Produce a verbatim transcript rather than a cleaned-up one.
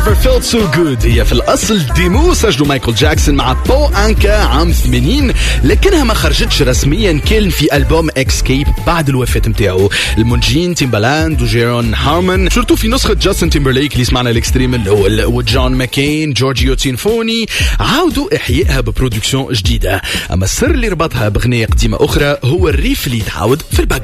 Never Felt So Good هي في الأصل ديمو سجلوا مايكل جاكسون مع بو أنكا عام ثمانين، لكنها ما خرجتش رسميا كان في ألبوم إكسكيب بعد الوفاة متاعه. المنتجين تيمبالاند وجيرون هارمون، شرطوا في نسخة جاستن تيمبرليك اللي سمعنا الاكستريم الأول، وجون ماكين جورجيو تينفوني عاودوا إحيائها ببرودكسيون جديدة. أما السر اللي ربطها بغنية قديمة أخرى هو الريف اللي يتعاود في الباك.